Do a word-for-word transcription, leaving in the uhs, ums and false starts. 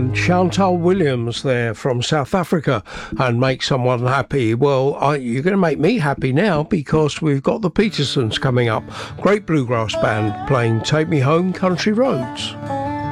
and Chantal Williams there from South Africa, and Make Someone Happy. Well, I, you're going to make me happy now, because we've got the Petersons coming up. Great bluegrass band playing Take Me Home Country Roads.